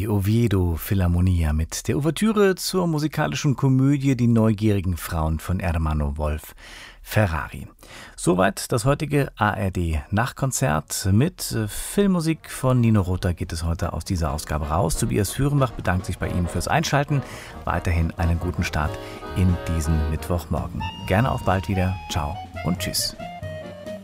Oviedo Philharmonia mit der Ouvertüre zur musikalischen Komödie Die neugierigen Frauen von Ermanno Wolf Ferrari. Soweit das heutige ARD-Nachtkonzert mit Filmmusik von Nino Rota geht es heute aus dieser Ausgabe raus. Tobias Führenbach bedankt sich bei Ihnen fürs Einschalten. Weiterhin einen guten Start in diesen Mittwochmorgen. Gerne auf bald wieder. Ciao und tschüss.